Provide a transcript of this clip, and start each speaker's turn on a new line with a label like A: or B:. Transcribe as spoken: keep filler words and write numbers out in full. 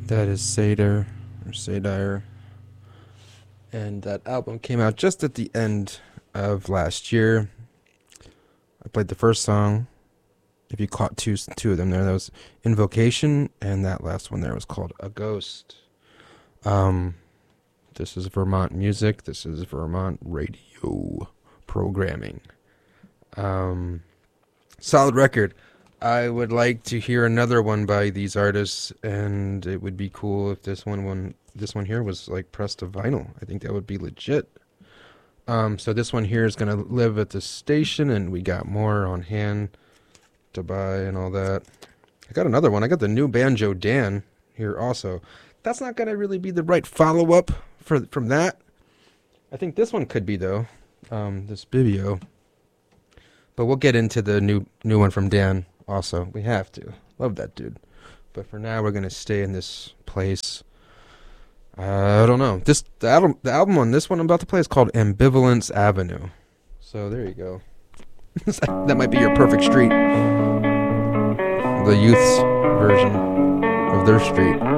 A: That is Sadar, or Sadire. And that album came out just at the end of last year. I played the first song. If you caught two, two of them there, that was Invocation, and that last one there was called A Ghost. Um, this is Vermont music. This is Vermont radio programming. Um, solid record. I would like to hear another one by these artists, and it would be cool if this one, one this one here was like pressed to vinyl. I think that would be legit. Um, so this one here is going to live at the station, and we got more on hand to buy and all that. I got another one. I got the new Banjo Dan here also. That's not going to really be the right follow-up for from that. I think this one could be, though, um, this Bibio. But we'll get into the new new one from Dan also. We have to. Love that dude. But for now, we're going to stay in this place. Uh, I don't know. This the album, the album on this one I'm about to play is called Ambivalence Avenue. So there you go. That might be your perfect street. The youth's version of their street.